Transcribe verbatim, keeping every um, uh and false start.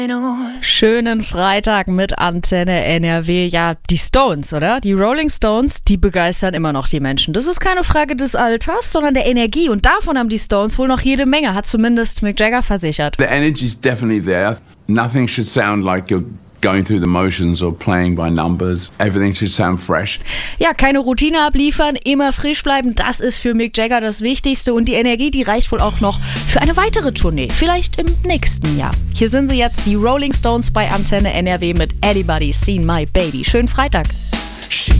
Schönen Freitag mit Antenne N R W. Ja, die Stones, oder? Die Rolling Stones, die begeistern immer noch die Menschen. Das ist keine Frage des Alters, sondern der Energie. Und davon haben die Stones wohl noch jede Menge, hat zumindest Mick Jagger versichert. The energy is definitely there. Nothing should sound like you're going through the motions or playing by numbers. Everything should sound fresh. Ja, keine Routine abliefern, immer frisch bleiben, das ist für Mick Jagger das Wichtigste. Und die Energie, die reicht wohl auch noch für eine weitere Tournee, vielleicht im nächsten Jahr. Hier sind sie jetzt, die Rolling Stones bei Antenne N R W mit Anybody's Seen My Baby. Schönen Freitag.